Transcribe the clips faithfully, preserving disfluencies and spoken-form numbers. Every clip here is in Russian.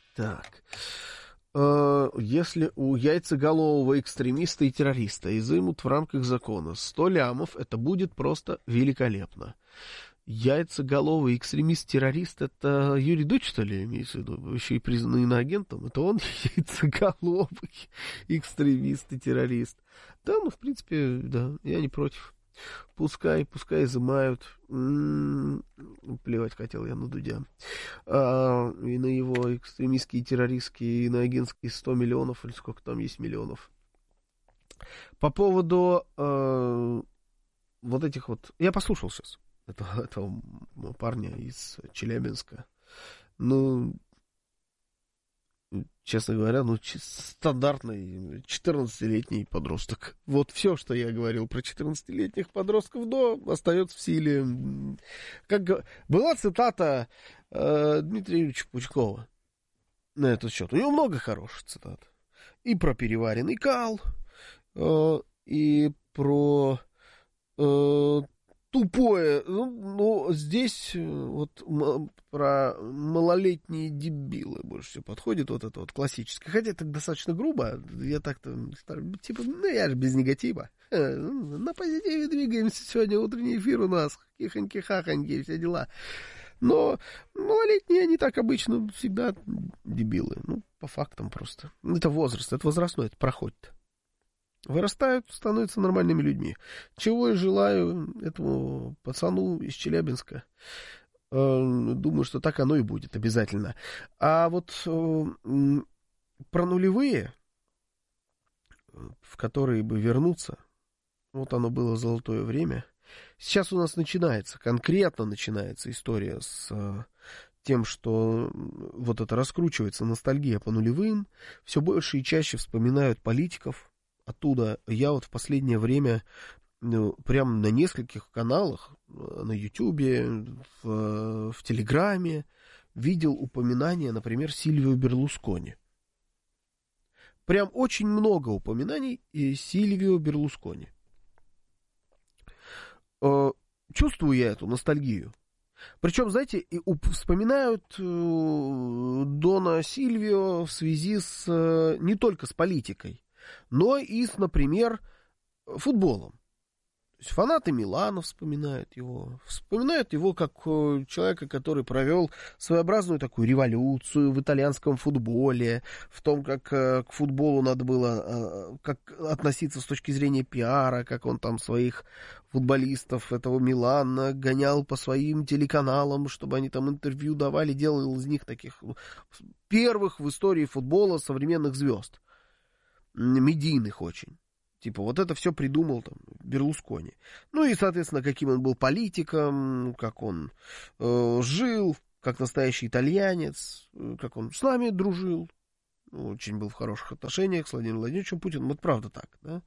Так. Если у яйцеголового экстремиста и террориста изымут в рамках закона сто лямов, это будет просто великолепно. Яйцеголовый экстремист-террорист — это Юрий Дудь, что ли, имеется в виду? Еще и признанный иноагентом. Это он яйцеголовый экстремист и террорист. Да, ну, в принципе, да, я не против. Пускай, пускай изымают. М-м-м, плевать хотел я на Дудя. А, и на его экстремистские, террористские, иноагентские сто миллионов, или сколько там есть миллионов. По поводу а, вот этих вот... Я послушал сейчас этого, этого парня из Челябинска. Ну... Честно говоря, ну, стандартный четырнадцатилетний подросток. Вот все, что я говорил про четырнадцатилетних подростков, до остается в силе. Как была цитата э, Дмитрия Юрьевича Пучкова на этот счет. У него много хороших цитат. И про переваренный кал, э, и про э, тупое. Ну, ну, здесь вот м- про малолетние дебилы больше всего подходит, вот это вот классическое. Хотя это достаточно грубо. Я так-то, типа, ну я же без негатива. На позитиве двигаемся. Сегодня утренний эфир у нас. Хихоньки-хахоньки, все дела. Но малолетние, они так обычно всегда дебилы. Ну, по фактам просто. Это возраст, это возрастной, это проходит. Вырастают, становятся нормальными людьми. Чего я желаю этому пацану из Челябинска. Думаю, что так оно и будет обязательно. А вот про нулевые, в которые бы вернуться, вот оно было золотое время. Сейчас у нас начинается, конкретно начинается история с тем, что вот это раскручивается ностальгия по нулевым. Все больше и чаще вспоминают политиков. Оттуда я вот в последнее время ну, прямо на нескольких каналах, на Ютубе, в, в Телеграме видел упоминания, например, Сильвио Берлускони. Прям очень много упоминаний Сильвио Берлускони. Чувствую я эту ностальгию. Причем, знаете, и вспоминают Дона Сильвио в связи с не только с политикой, но и с, например, футболом. То есть фанаты Милана вспоминают его. Вспоминают его как человека, который провел своеобразную такую революцию в итальянском футболе, в том, как к футболу надо было как относиться с точки зрения пиара, как он там своих футболистов этого Милана гонял по своим телеканалам, чтобы они там интервью давали, делал из них таких первых в истории футбола современных звезд. Медийных очень. Типа, вот это все придумал там Берлускони. Ну и, соответственно, каким он был политиком, как он э, жил, как настоящий итальянец, как он с нами дружил. Очень был в хороших отношениях с Владимиром Владимировичем Путиным. Вот правда так, да.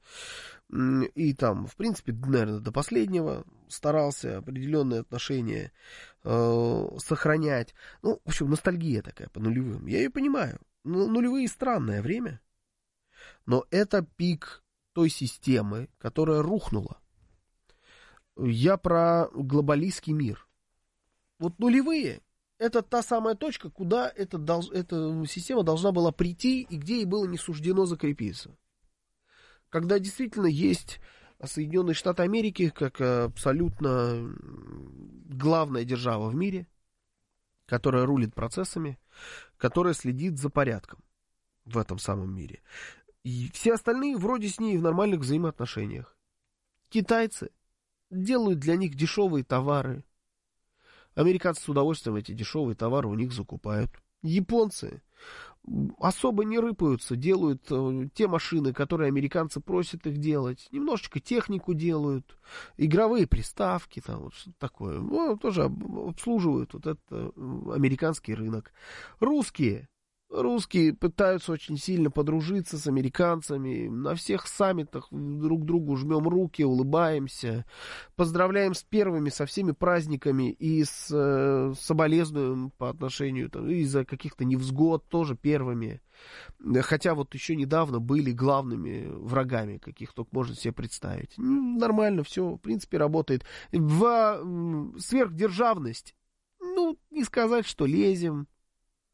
И там, в принципе, наверное, до последнего старался определенные отношения э, сохранять. Ну, в общем, ностальгия такая по нулевым. Я ее понимаю. Ну, нулевые странное время. Но это пик той системы, которая рухнула. Я про глобалистский мир. Вот нулевые — это та самая точка, куда эта, долж... эта система должна была прийти и где ей было не суждено закрепиться. Когда действительно есть Соединенные Штаты Америки как абсолютно главная держава в мире, которая рулит процессами, которая следит за порядком в этом самом мире. И все остальные вроде с ней в нормальных взаимоотношениях. Китайцы делают для них дешевые товары. Американцы с удовольствием эти дешевые товары у них закупают. Японцы особо не рыпаются, делают те машины, которые американцы просят их делать. Немножечко технику делают, игровые приставки, там вот что-то такое. Ну, тоже обслуживают вот этот американский рынок. Русские. Русские пытаются очень сильно подружиться с американцами. На всех саммитах друг другу жмем руки, улыбаемся. Поздравляем с первыми, со всеми праздниками. И с э, соболезнуем по отношению там, из-за каких-то невзгод тоже первыми. Хотя вот еще недавно были главными врагами, каких только можно себе представить. Ну, нормально все, в принципе, работает. В э, сверхдержавность, ну, не сказать, что лезем.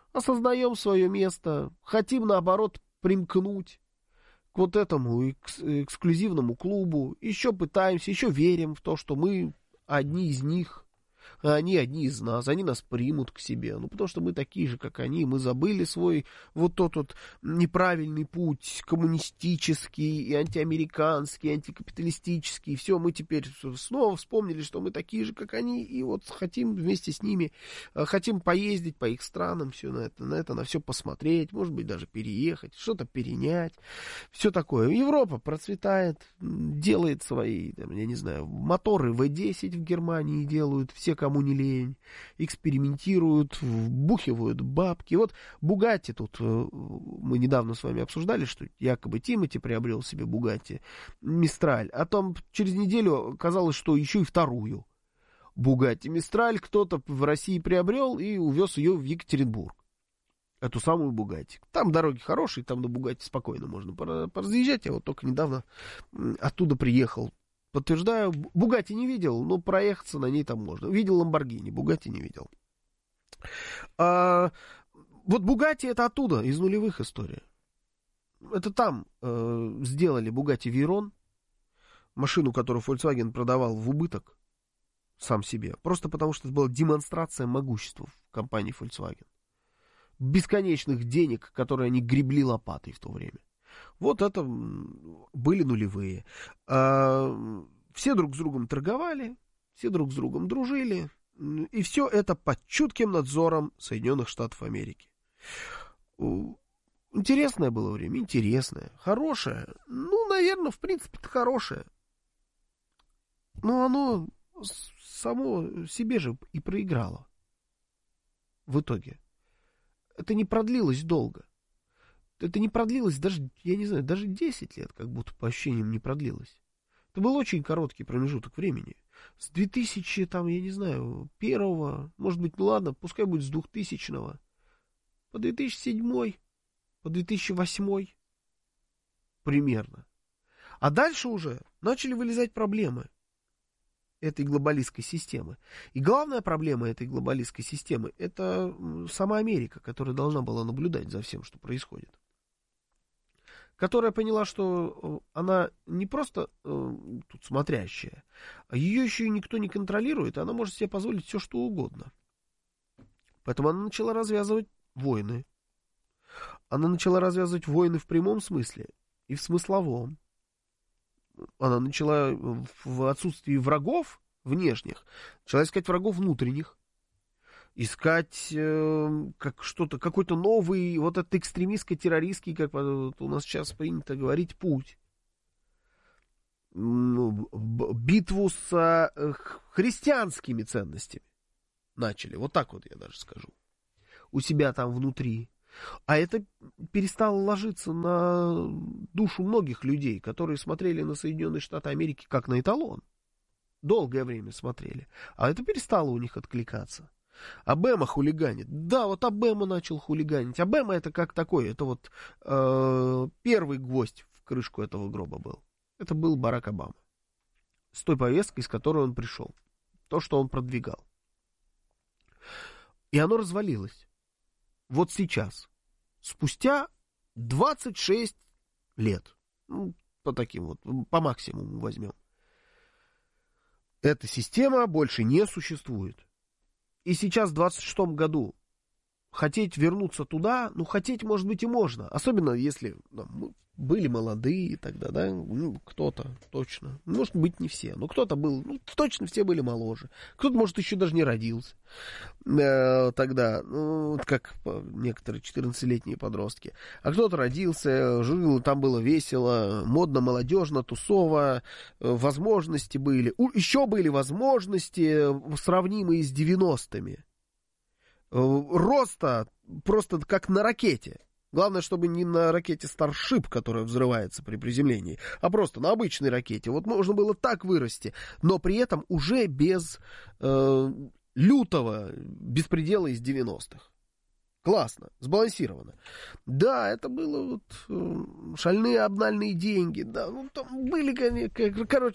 осознаем свое место, хотим, наоборот, примкнуть к вот этому экс- эксклюзивному клубу, еще пытаемся, еще верим в то, что мы одни из них, а они одни из нас, они нас примут к себе, ну, потому что мы такие же, как они, мы забыли свой вот тот вот неправильный путь, коммунистический, и антиамериканский, и антикапиталистический, и все, мы теперь снова вспомнили, что мы такие же, как они, и вот хотим вместе с ними, хотим поездить по их странам, все на это, на это, на все посмотреть, может быть, даже переехать, что-то перенять, все такое. Европа процветает, делает свои, там, я не знаю, моторы вэ десять в Германии делают, все, кому не лень, экспериментируют, вбухивают бабки. Вот Бугатти тут, мы недавно с вами обсуждали, что якобы Тимати приобрел себе Бугатти Мистраль, а там через неделю оказалось, что еще и вторую Бугатти Мистраль кто-то в России приобрел и увез ее в Екатеринбург. Эту самую Бугатти. Там дороги хорошие, там на Бугатти спокойно можно поразъезжать. Я вот только недавно оттуда приехал. Подтверждаю, Бугатти не видел, но проехаться на ней там можно. Видел Ламборгини, Бугатти не видел. А, вот Бугатти это оттуда, из нулевых история. Это там э, сделали Бугатти Вейрон, машину, которую Volkswagen продавал в убыток сам себе. Просто потому, что это была демонстрация могущества в компании Volkswagen. Бесконечных денег, которые они гребли лопатой в то время. Вот это были нулевые. А, все друг с другом торговали, все друг с другом дружили, и все это под чутким надзором Соединенных Штатов Америки. Интересное было время, интересное, хорошее. Ну, наверное, в принципе, это хорошее. Но оно само себе же и проиграло. В итоге. Это не продлилось долго. Это не продлилось даже, я не знаю, даже десять лет, как будто по ощущениям не продлилось. Это был очень короткий промежуток времени. С две тысячи, там, я не знаю, первого, может быть, ну ладно, пускай будет с двухтысячного, по две тысячи седьмой, по две тысячи восьмой примерно. А дальше уже начали вылезать проблемы этой глобалистской системы. И главная проблема этой глобалистской системы — это сама Америка, которая должна была наблюдать за всем, что происходит. Которая поняла, что она не просто э, тут смотрящая, а ее еще и никто не контролирует, и она может себе позволить все, что угодно. Поэтому она начала развязывать войны. Она начала развязывать войны в прямом смысле и в смысловом. Она начала в отсутствии врагов внешних, начала искать врагов внутренних. Искать э, как что-то, какой-то новый, вот этот экстремистско-террористский, как вот у нас сейчас принято говорить, путь. Битву с э, христианскими ценностями начали, вот так вот я даже скажу, у себя там внутри. А это перестало ложиться на душу многих людей, которые смотрели на Соединенные Штаты Америки как на эталон. Долгое время смотрели. А это перестало у них откликаться. Обама хулиганит. Да, вот Обама начал хулиганить. Обама это как такой, это вот э, первый гвоздь в крышку этого гроба был. Это был Барак Обама. С той повесткой, с которой он пришел. То, что он продвигал. И оно развалилось. Вот сейчас. Спустя двадцать шесть лет. Ну, по таким вот, по максимуму возьмем. Эта система больше не существует. И сейчас, в двадцать шестом году, хотеть вернуться туда, ну, хотеть, может быть, и можно. Особенно, если ну, мы были молодые тогда, да, ну, кто-то точно. Может быть, не все, но кто-то был, ну, точно все были моложе. Кто-то, может, еще даже не родился э, тогда, ну, как некоторые четырнадцатилетние подростки. А кто-то родился, жил, там было весело, модно, молодежно, тусово, э, возможности были. У, еще были возможности, сравнимые с девяностыми. Э, роста просто как на ракете. Главное, чтобы не на ракете Starship, которая взрывается при приземлении, а просто на обычной ракете. Вот можно было так вырасти, но при этом уже без э, лютого беспредела из девяностых. Классно, сбалансировано. Да, это было вот э, шальные обнальные деньги. Да, ну там были, короче,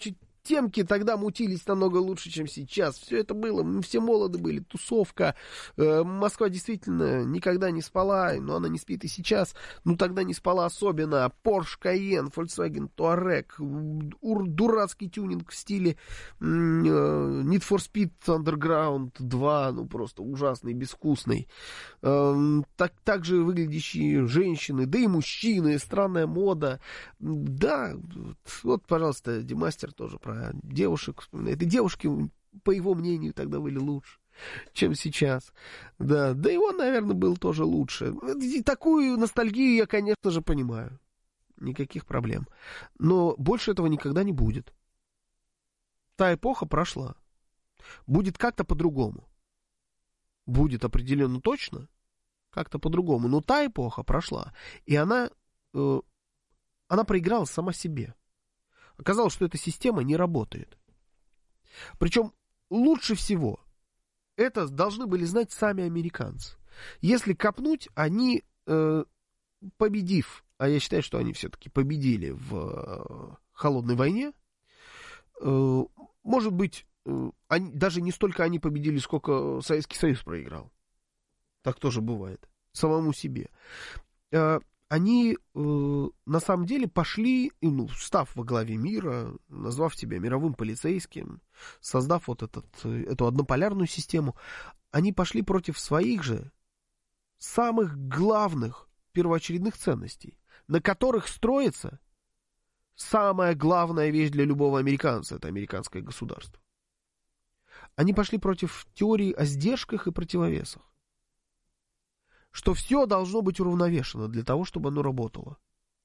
темки тогда мутились намного лучше, чем сейчас. Все это было, мы все молоды были, тусовка. Э, Москва действительно никогда не спала, но она не спит и сейчас. Ну, тогда не спала особенно. Porsche Cayenne, Volkswagen Touareg, дурацкий тюнинг в стиле э, Need for Speed Underground два, ну, просто ужасный, безвкусный. Э, так, так же выглядящие женщины, да и мужчины, странная мода. Да, вот, пожалуйста, Демастер тоже про девушек вспоминает. И девушки, по его мнению, тогда были лучше, чем сейчас. Да, да и он, наверное, был тоже лучше. И такую ностальгию я, конечно же, понимаю. Никаких проблем. Но больше этого никогда не будет. Та эпоха прошла. Будет как-то по-другому. Будет определенно точно как-то по-другому. Но та эпоха прошла. И она, э, она проиграла сама себе. Оказалось, что эта система не работает. Причем лучше всего это должны были знать сами американцы. Если копнуть, они, э, победив, а я считаю, что они все-таки победили в э, холодной войне, э, может быть, э, они, даже не столько они победили, сколько Советский Союз проиграл. Так тоже бывает. Самому себе. Э, Они э, на самом деле пошли, ну, став во главе мира, назвав себя мировым полицейским, создав вот этот, эту однополярную систему, они пошли против своих же самых главных первоочередных ценностей, на которых строится самая главная вещь для любого американца, это американское государство. Они пошли против теории о сдержках и противовесах. Что все должно быть уравновешено для того, чтобы оно работало.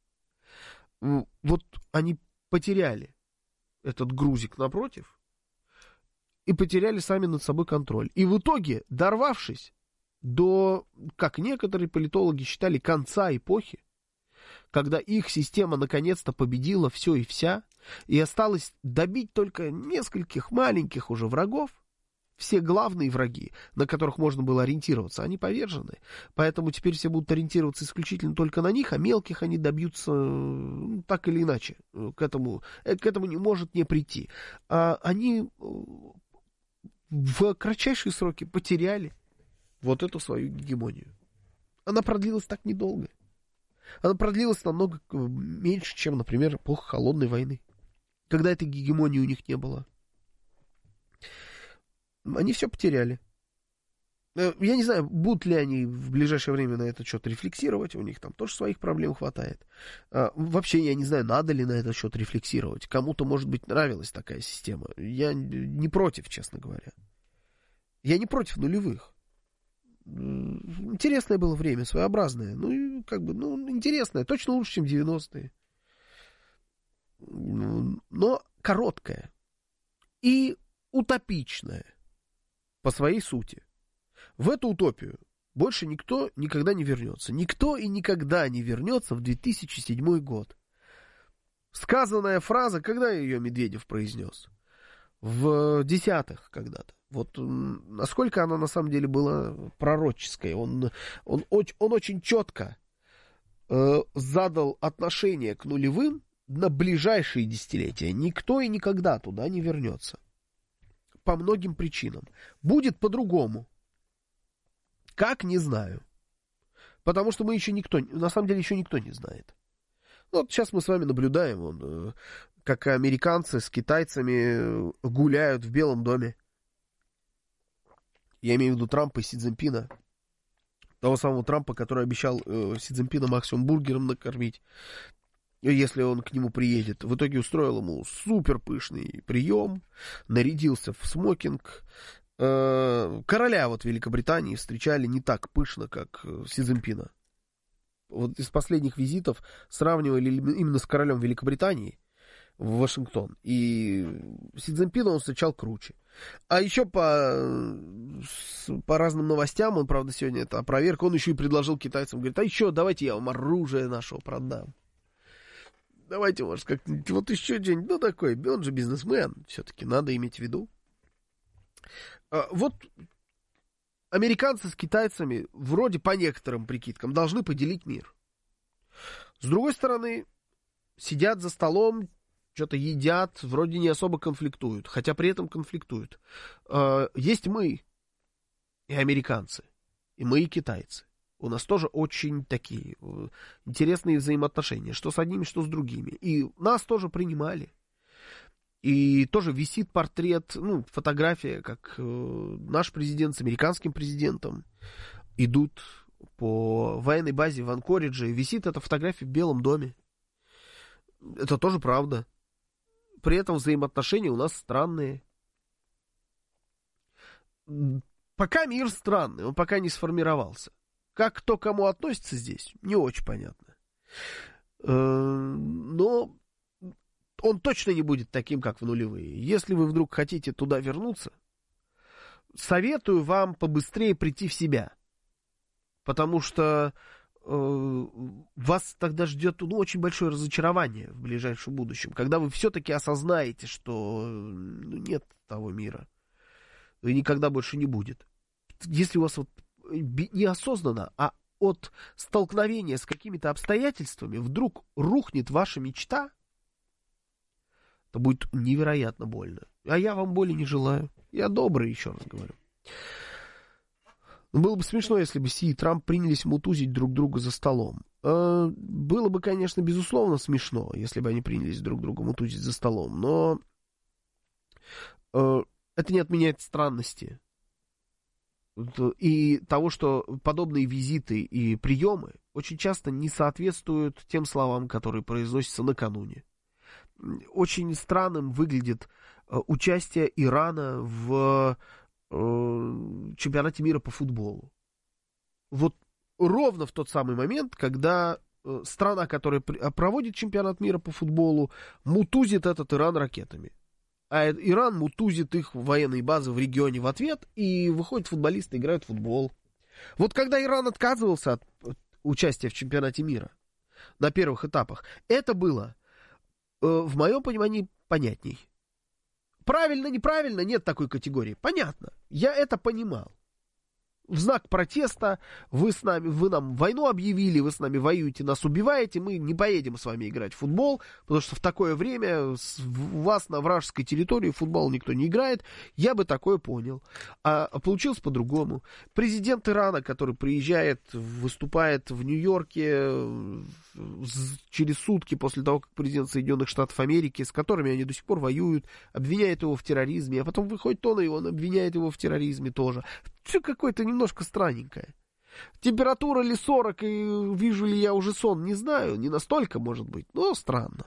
Вот они потеряли этот грузик напротив и потеряли сами над собой контроль. И в итоге, дорвавшись до, как некоторые политологи считали, конца эпохи, когда их система наконец-то победила все и вся, и осталось добить только нескольких маленьких уже врагов, все главные враги, на которых можно было ориентироваться, они повержены. Поэтому теперь все будут ориентироваться исключительно только на них, а мелких они добьются, ну, так или иначе. К этому, к этому не может не прийти. А они в кратчайшие сроки потеряли вот эту свою гегемонию. Она продлилась так недолго. Она продлилась намного меньше, чем, например, эпоха Холодной войны, когда этой гегемонии у них не было. Они все потеряли. Я не знаю, будут ли они в ближайшее время на этот счет рефлексировать. У них там тоже своих проблем хватает. Вообще, я не знаю, надо ли на этот счет рефлексировать. Кому-то, может быть, нравилась такая система. Я не против, честно говоря. Я не против нулевых. Интересное было время, своеобразное. Ну, и как бы, ну, интересное. Точно лучше, чем девяностые. Но короткое. И утопичное. По своей сути. В эту утопию больше никто никогда не вернется. Никто и никогда не вернется в две тысячи седьмой год. Сказанная фраза, когда ее Медведев произнес? В десятых когда-то. Вот насколько она на самом деле была пророческой. Он, он, он, он очень четко э, задал отношение к нулевым на ближайшие десятилетия. Никто и никогда туда не вернется. По многим причинам. Будет по-другому. Как, не знаю. Потому что мы еще никто, на самом деле еще никто не знает. Вот сейчас мы с вами наблюдаем, он, как американцы с китайцами гуляют в Белом доме. Я имею в виду Трампа и Си Цзиньпина. Того самого Трампа, который обещал э, Си Цзиньпина максимум бургером накормить, если он к нему приедет. В итоге устроил ему супер пышный прием, нарядился в смокинг. Короля вот Великобритании встречали не так пышно, как Си Цзиньпина. Вот из последних визитов сравнивали именно с королем Великобритании в Вашингтон. И Си Цзиньпина он встречал круче. А еще по, по разным новостям, он, правда, сегодня это опроверг, он еще и предложил китайцам, говорит, а еще давайте я вам оружие нашего продам. Давайте, может, как-нибудь, вот еще что-нибудь, ну, такой, он же бизнесмен, все-таки надо иметь в виду. А, вот американцы с китайцами, вроде по некоторым прикидкам, должны поделить мир. С другой стороны, сидят за столом что-то едят, вроде не особо конфликтуют, хотя при этом конфликтуют. Есть мы и американцы, и мы и китайцы. У нас тоже очень такие интересные взаимоотношения, что с одними, что с другими. И нас тоже принимали. И тоже висит портрет, ну, фотография, как э, наш президент с американским президентом идут по военной базе в Анкоридже. Висит эта фотография в Белом доме. Это тоже правда. При этом взаимоотношения у нас странные. Пока мир странный, он пока не сформировался. Как кто к кому относится здесь, не очень понятно. Но он точно не будет таким, как в нулевые. Если вы вдруг хотите туда вернуться, советую вам побыстрее прийти в себя. Потому что э, вас тогда ждет ну, очень большое разочарование в ближайшем будущем. Когда вы все-таки осознаете, что ну, нет того мира. И никогда больше не будет. Если у вас вот неосознанно, а от столкновения с какими-то обстоятельствами вдруг рухнет ваша мечта, это будет невероятно больно. А я вам боли не желаю. Я добрый, еще раз говорю. Было бы смешно, если бы Си и Трамп принялись мутузить друг друга за столом. Э, было бы, конечно, безусловно смешно, если бы они принялись друг друга мутузить за столом. Но э, это не отменяет странности. И того, что подобные визиты и приемы очень часто не соответствуют тем словам, которые произносятся накануне. Очень странным выглядит участие Ирана в э, чемпионате мира по футболу. Вот ровно в тот самый момент, когда э, страна, которая проводит чемпионат мира по футболу, мутузит этот Иран ракетами. А Иран мутузит их военные базы в регионе в ответ, и выходят футболисты, играют в футбол. Вот когда Иран отказывался от участия в чемпионате мира на первых этапах, это было в моем понимании понятней. Правильно, неправильно, нет такой категории. Понятно. Я это понимал. В знак протеста вы с нами, вы нам войну объявили, вы с нами воюете, нас убиваете, мы не поедем с вами играть в футбол, потому что в такое время у вас на вражеской территории в футбол никто не играет. Я бы такое понял. А получилось по-другому. Президент Ирана, который приезжает, выступает в Нью-Йорке через сутки после того, как президент Соединенных Штатов Америки, с которыми они до сих пор воюют, обвиняет его в терроризме, а потом выходит он, и он обвиняет его в терроризме тоже. Все какое-то немножко странненькое. Температура ли сорок, и вижу ли я уже сон, не знаю, не настолько, может быть, но странно.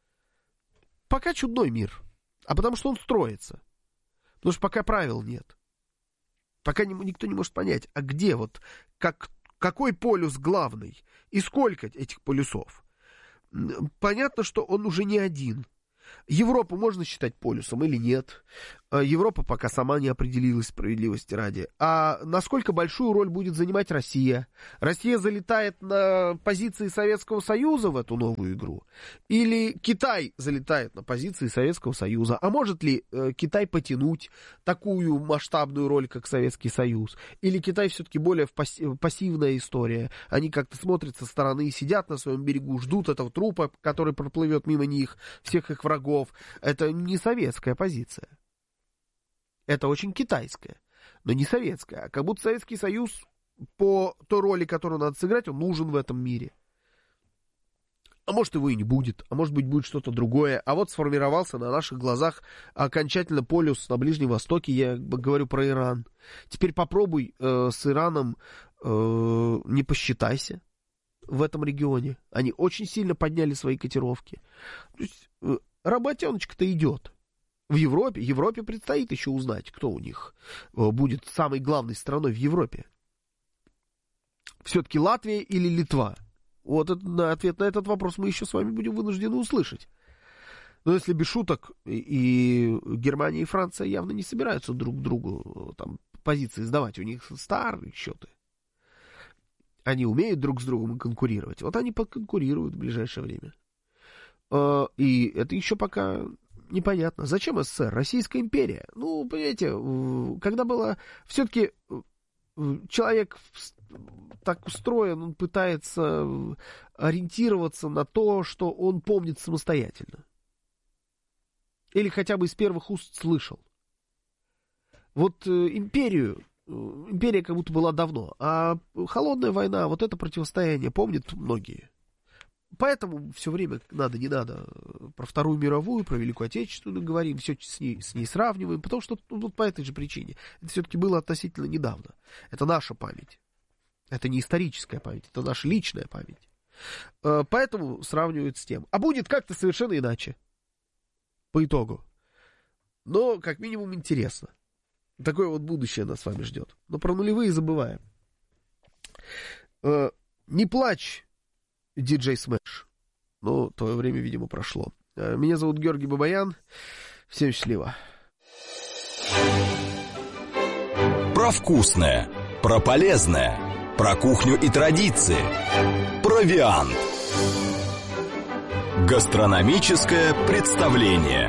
Пока чудной мир, а потому что он строится. Потому что пока правил нет. Пока не, никто не может понять, а где вот, как, какой полюс главный и сколько этих полюсов. Понятно, что он уже не один. Европу можно считать полюсом или нет? Европа пока сама не определилась, справедливости ради. А насколько большую роль будет занимать Россия? Россия залетает на позиции Советского Союза в эту новую игру? Или Китай залетает на позиции Советского Союза? А может ли э, Китай потянуть такую масштабную роль, как Советский Союз? Или Китай все-таки более пасс- пассивная история? Они как-то смотрят со стороны, сидят на своем берегу, ждут этого трупа, который проплывет мимо них, всех их врагов. Это не советская позиция. Это очень китайская, но не советская. А как будто Советский Союз по той роли, которую надо сыграть, он нужен в этом мире. А может, его и не будет. А может быть, будет что-то другое. А вот сформировался на наших глазах окончательно полюс на Ближнем Востоке. Я говорю про Иран. Теперь попробуй э, с Ираном э, не посчитайся в этом регионе. Они очень сильно подняли свои котировки. То есть э, работеночка-то идет. В Европе, Европе предстоит еще узнать, кто у них будет самой главной страной в Европе. Все-таки Латвия или Литва? Вот это, на ответ на этот вопрос мы еще с вами будем вынуждены услышать. Но если без шуток, и Германия и Франция явно не собираются друг другу там позиции сдавать. У них старые счеты. Они умеют друг с другом конкурировать. Вот они поконкурируют в ближайшее время. И это еще пока непонятно. Зачем СССР? Российская империя. Ну, понимаете, когда было... Все-таки человек так устроен, он пытается ориентироваться на то, что он помнит самостоятельно. Или хотя бы из первых уст слышал. Вот э, империю, э, империя как будто была давно, а холодная война, вот это противостояние помнят многие. Поэтому все время надо, не надо про Вторую мировую, про Великую Отечественную говорим, все с ней, с ней сравниваем, потому что ну, вот по этой же причине. Это все-таки было относительно недавно. Это наша память. Это не историческая память, это наша личная память. Э, поэтому сравнивают с тем. А будет как-то совершенно иначе. По итогу. Но, как минимум, интересно. Такое вот будущее нас с вами ждет. Но про нулевые забываем. Э, не плачь, диджей Смэш. Ну, твое время, видимо, прошло. Э, меня зовут Георгий Бабаян. Всем счастливо. Про вкусное, про полезное, про кухню и традиции. Провиант. Гастрономическое представление.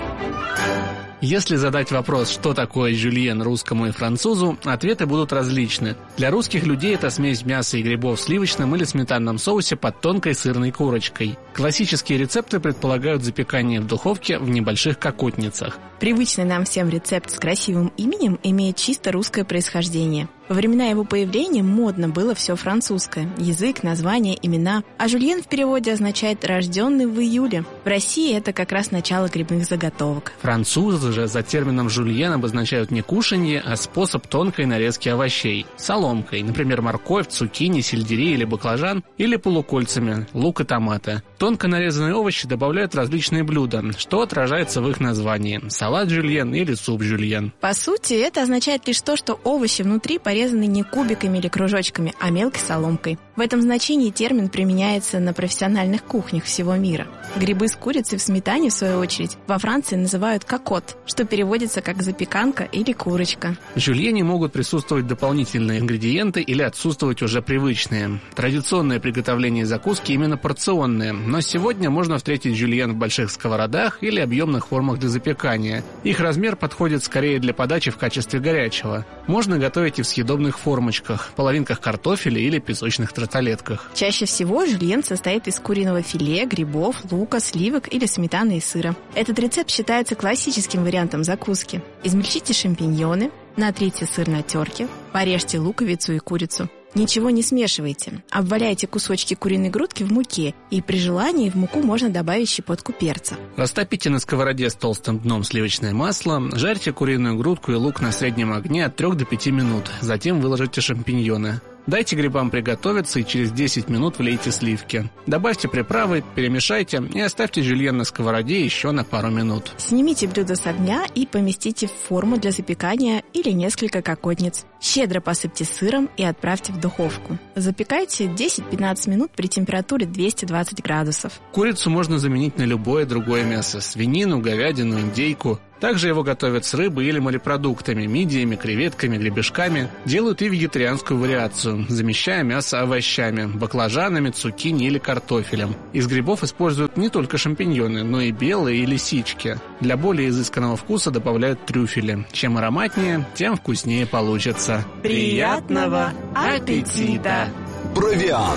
Если задать вопрос, что такое жюльен русскому и французу, ответы будут различны. Для русских людей это смесь мяса и грибов в сливочном или сметанном соусе под тонкой сырной корочкой. Классические рецепты предполагают запекание в духовке в небольших кокотницах. Привычный нам всем рецепт с красивым именем имеет чисто русское происхождение. Во времена его появления модно было все французское – язык, названия, имена. А жюльен в переводе означает «рожденный в июле». В России это как раз начало грибных заготовок. Французы же за термином жюльен обозначают не кушанье, а способ тонкой нарезки овощей. Соломкой, например, морковь, цукини, сельдерей или баклажан, или полукольцами – лук и томаты. Тонко нарезанные овощи добавляют в различные блюда, что отражается в их названии – салат жюльен или суп жюльен. По сути, это означает лишь то, что овощи внутри порезаны не кубиками или кружочками, а мелкой соломкой. В этом значении термин применяется на профессиональных кухнях всего мира. Грибы с курицей в сметане, в свою очередь, во Франции называют кокот, что переводится как запеканка или курочка. В жюльене могут присутствовать дополнительные ингредиенты или отсутствовать уже привычные. Традиционное приготовление закуски именно порционное, но сегодня можно встретить жюльен в больших сковородах или объемных формах для запекания. Их размер подходит скорее для подачи в качестве горячего. Можно готовить и в съедобных формочках, половинках картофеля или песочных тарталетках. Чаще всего жюльен состоит из куриного филе, грибов, лука, сливок или сметаны и сыра. Этот рецепт считается классическим вариантом закуски. Измельчите шампиньоны, натрите сыр на терке, порежьте луковицу и курицу. Ничего не смешивайте. Обваляйте кусочки куриной грудки в муке, и при желании в муку можно добавить щепотку перца. Растопите на сковороде с толстым дном сливочное масло, жарьте куриную грудку и лук на среднем огне от трёх до пяти минут, затем выложите шампиньоны. Дайте грибам приготовиться и через десять минут влейте сливки. Добавьте приправы, перемешайте и оставьте жюльен на сковороде еще на пару минут. Снимите блюдо с огня и поместите в форму для запекания или несколько кокотниц. Щедро посыпьте сыром и отправьте в духовку. Запекайте десять-пятнадцать минут при температуре двести двадцать градусов. Курицу можно заменить на любое другое мясо – свинину, говядину, индейку. Также его готовят с рыбой или морепродуктами, мидиями, креветками, гребешками. Делают и вегетарианскую вариацию, замещая мясо овощами, баклажанами, цукини или картофелем. Из грибов используют не только шампиньоны, но и белые и лисички. Для более изысканного вкуса добавляют трюфели. Чем ароматнее, тем вкуснее получится. Приятного аппетита! Провиант.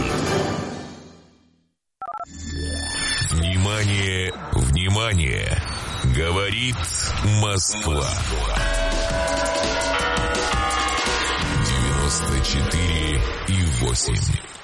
Внимание, внимание! Говорит Москва. девяносто четыре и восемь.